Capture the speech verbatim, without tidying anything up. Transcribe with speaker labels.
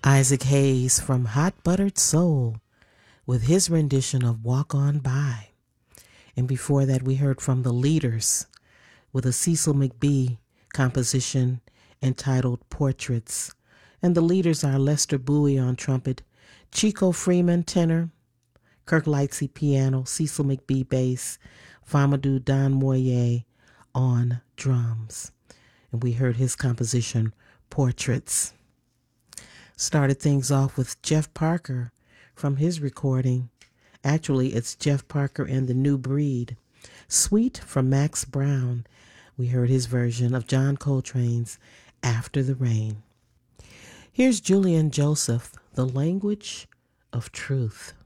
Speaker 1: Isaac Hayes from Hot Buttered Soul with his rendition of Walk On By. And before that, we heard from The Leaders with a Cecil McBee composition entitled Portraits. And the Leaders are Lester Bowie on trumpet, Chico Freeman tenor, Kirk Lightsey piano, Cecil McBee bass, Famadou Don Moye on drums. And we heard his composition Portraits. Started things off with Jeff Parker from his recording. Actually, it's Jeff Parker and the New Breed. Sweet from Max Brown. We heard his version of John Coltrane's After the Rain. Here's Julian Joseph, The Language of Truth.